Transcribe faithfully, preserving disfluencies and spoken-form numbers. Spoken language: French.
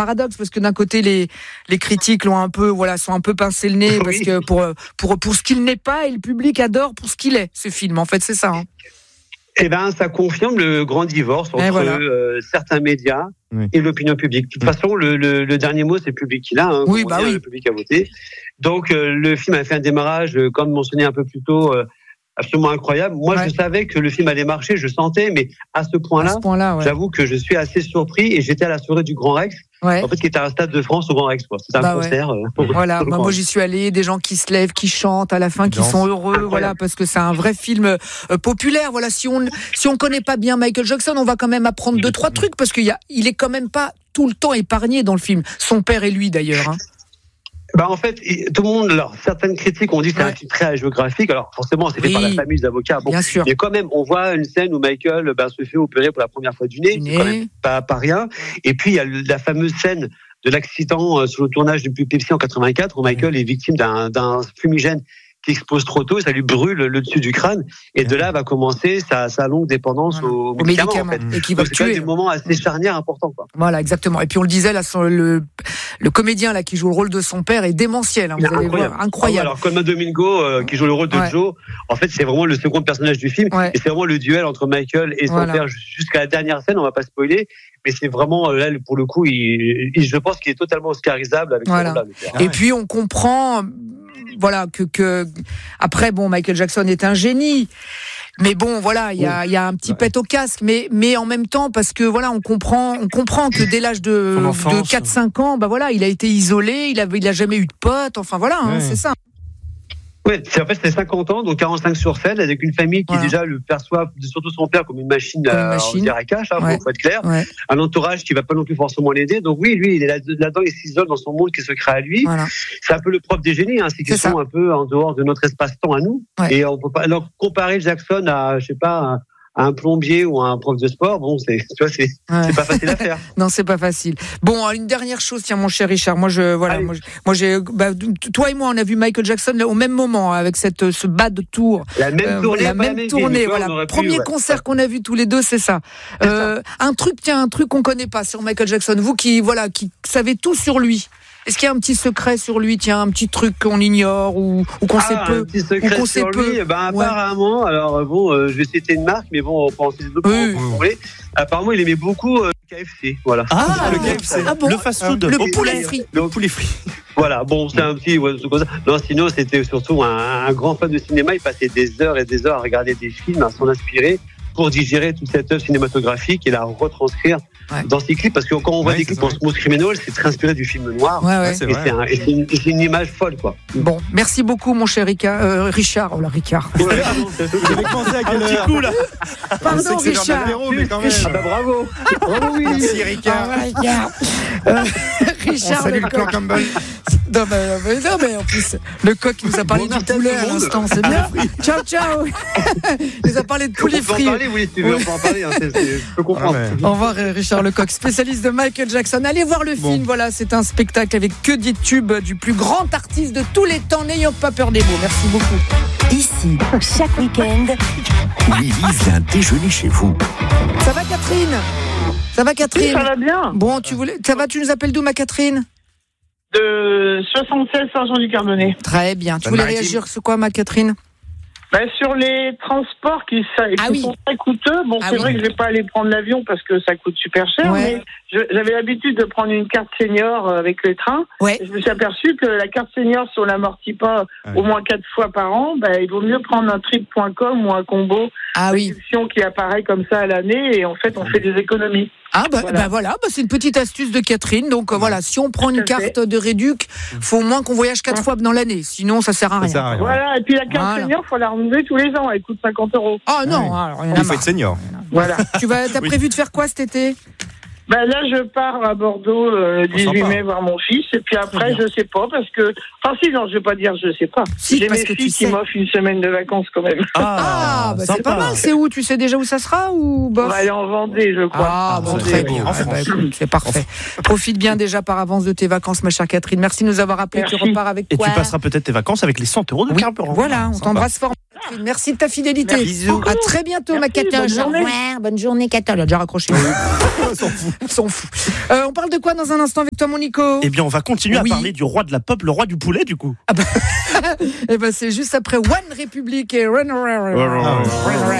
paradoxe parce que d'un côté les les critiques l'ont un peu voilà sont un peu pincé le nez oui. parce que pour pour pour ce qu'il n'est pas et le public adore pour ce qu'il est ce film. En fait, c'est ça. Hein. Eh ben, ça confirme le grand divorce entre voilà. euh, certains médias oui. et l'opinion publique. De toute oui. façon, le, le, le dernier mot, c'est le public qui l'a. Hein, oui, bah dit, oui. Le public a voté. Donc, euh, le film a fait un démarrage, euh, comme mentionné un peu plus tôt, euh, absolument incroyable. Moi, ouais. je savais que le film allait marcher, je sentais, mais à ce point-là, à ce point-là ouais. j'avoue que je suis assez surpris et j'étais à la soirée du Grand Rex. Ouais. En fait, qui était un stade de France au Grand Rex, quoi. C'était un bah concert. Ouais. Euh, voilà. Moi, moi, j'y suis allé. Des gens qui se lèvent, qui chantent à la fin, qui Danse. sont heureux. Incroyable. Voilà, parce que c'est un vrai film euh, populaire. Voilà. Si on si on connaît pas bien Michael Jackson, on va quand même apprendre deux trois trucs parce qu'il y a il est quand même pas tout le temps épargné dans le film. Son père et lui d'ailleurs. Hein. Bah en fait, tout le monde, alors certaines critiques ont dit que c'est ouais. un film très géographique. Alors forcément, c'est fait oui. par la famille d'avocats. Bon, bien sûr. Mais quand même, on voit une scène où Michael ben, se fait opérer pour la première fois du nez. Du c'est nez. Quand même pas, pas rien. Et puis il y a la fameuse scène de l'accident sur le tournage du Pepsi en quatre-vingt-quatre où Michael est victime d'un, d'un fumigène qui explose trop tôt, ça lui brûle le dessus du crâne, et de là va commencer sa, sa longue dépendance voilà. aux médicaments, médicaments en fait. Et qui va Donc, c'est tuer. des moments assez charnières importants, quoi. Voilà, exactement. Et puis on le disait, là, son, le, le comédien là qui joue le rôle de son père est démentiel. Hein, vous allez incroyable. voir, incroyable. Ah, alors Colman Domingo euh, qui joue le rôle de ouais. Joe, en fait c'est vraiment le second personnage du film, ouais. et c'est vraiment le duel entre Michael et son voilà. père jusqu'à la dernière scène. On va pas spoiler. Mais c'est vraiment, là, pour le coup, il, il, je pense qu'il est totalement oscarisable avec voilà. ce rôle-là. Et ah ouais. puis, on comprend, voilà, que, que, après, bon, Michael Jackson est un génie. Mais bon, voilà, il y a, il y a un petit ouais. pet au casque, mais, mais en même temps, parce que voilà, on comprend, on comprend que dès l'âge de, de quatre cinq ans, bah voilà, il a été isolé, il a, il a jamais eu de potes, enfin voilà, hein, ouais. c'est ça. Oui, c'est en fait c'est cinquante ans, donc quarante-cinq sur sept, avec une famille qui voilà. déjà le perçoit, surtout son père, comme une machine, comme une machine. à, à cash, hein, ouais. faut être clair. Ouais. Un entourage qui va pas non plus forcément l'aider. Donc oui, lui, il est là-dedans, il s'isole dans son monde qui se crée à lui. Voilà. C'est un peu le propre des génies, hein, c'est qu'ils c'est sont ça. un peu en dehors de notre espace-temps à nous. Ouais. Et on peut pas alors comparer Jackson à, je sais pas, un, à un plombier ou à un prof de sport, bon, c'est, tu vois, c'est, ouais. c'est pas facile à faire. Non, c'est pas facile. Bon, une dernière chose, tiens, mon cher Richard, moi, je, voilà, moi, je, moi, j'ai, bah, toi et moi, on a vu Michael Jackson là, au même moment, avec cette, ce bad tour. La même euh, tournée, la même, même tournée, voilà. Premier pu, ouais. concert qu'on a vu tous les deux, c'est ça. C'est euh, ça. Un truc, tiens, un truc qu'on connaît pas sur Michael Jackson. Vous qui, voilà, qui savez tout sur lui. Est-ce qu'il y a un petit secret sur lui, tiens, un petit truc qu'on ignore ou, ou qu'on ah, sait peu, un petit secret ou qu'on sur sait lui, peu. Ben, apparemment, ouais. alors bon, euh, je vais citer une marque, mais bon, on peut en citer d'autres. Oui. Pour, pour apparemment, il aimait beaucoup euh, le K F C, voilà. Ah, le K F C, ah bon, le fast-food, le poulet frit, le poulet frit. Voilà, bon, c'est un petit, ouais, comme ça. Non, sinon, c'était surtout un, un grand fan de cinéma. Il passait des heures et des heures à regarder des films, à s'en inspirer pour digérer toute cette œuvre cinématographique et la retranscrire ouais. dans ses clips. Parce que quand on voit ouais, des clips en Smooth Criminal, c'est très inspiré du film noir. Ouais, ouais. Et, c'est, un, et, c'est une, et c'est une image folle, quoi. Bon, merci beaucoup, mon cher Ricard, euh, Richard. Oh là, Ricard. Ouais, j'avais pensé à quel petit coup, là. Pardon, Richard. Mais quand même. Ah bah bravo. Bravo, oui. Merci, Ricard. Ah, Ricard. euh, Richard. Salut le clan Campbell. Non mais, mais, non, mais en plus, le coq qui nous a parlé bon, du poulet à l'instant, c'est bien. Ciao, ciao. Il nous a parlé de poulet frit. On peut en parler, oui, si tu veux, on peut en parler. Hein, c'est, c'est, je peux comprendre. Ah ouais. Au revoir, Richard Lecoq, spécialiste de Michael Jackson. Allez voir le bon. film, voilà, c'est un spectacle avec que des tubes du plus grand artiste de tous les temps. N'ayons pas peur des mots. Merci beaucoup. Ici, chaque week-end, Lily vient déjeuner chez vous. Ça va, Catherine ? Ça va, Catherine ? Oui, ça va bien. Bon, tu voulais, ça va, tu nous appelles d'où, ma Catherine ? De soixante-seize Saint-Jean-du-Carbonnet. Très bien. Tu voulais réagir sur quoi, ma Catherine ? Ben, sur les transports qui, ça, qui ah oui. sont très coûteux. Bon, ah c'est oui. vrai que je vais pas aller prendre l'avion parce que ça coûte super cher, ouais. mais je, j'avais l'habitude de prendre une carte senior avec les trains. Ouais. Et je me suis aperçu que la carte senior, si on l'amortit pas ouais. au moins quatre fois par an, ben, il vaut mieux prendre un trip point com ou un combo ah oui. qui apparaît comme ça à l'année et en fait, on fait des économies. Ah bah voilà, bah voilà bah c'est une petite astuce de Catherine. Donc euh, voilà, si on prend une carte de réduc, faut au moins qu'on voyage quatre fois dans l'année. Sinon, ça sert à rien. Ça sert à rien. Voilà, et puis la carte voilà. senior, faut la renouveler tous les ans. Elle coûte cinquante euros. Ah non, ah, alors, il faut être senior. Voilà. Tu vas, t'as oui. prévu de faire quoi cet été ? Ben là, je pars à Bordeaux le dix-huit mai voir mon fils. Et puis après, je sais pas, parce que... Enfin si, non, je vais pas dire je sais pas. Si, j'ai parce mes que filles tu qui sais. m'offrent une semaine de vacances quand même. Ah, ah bah c'est pas mal. C'est où ? Tu sais déjà où ça sera ou bof ? On va aller en Vendée, je crois. Ah, bon, très bien. Ah, bah, écoute, c'est parfait. Profite bien déjà par avance de tes vacances, ma chère Catherine. Merci de nous avoir appelés. Tu repars avec quoi ? Et tu passeras peut-être tes vacances avec les cent euros de oui, carburant. Voilà, on Sympa. T'embrasse fort. Catherine. Merci de ta fidélité. Bisous. À très bientôt, Merci, ma Catherine. Bonne journée. Bonne journée, Catherine. Elle a déjà raccroché. On s'en fout. On s'en fout. Euh, on parle de quoi dans un instant avec toi, mon Nico ? Eh bien, on va continuer oui. à parler du roi de la pop, le roi du poulet, du coup. Ah bah, eh ben, c'est juste après One Republic et Run Around.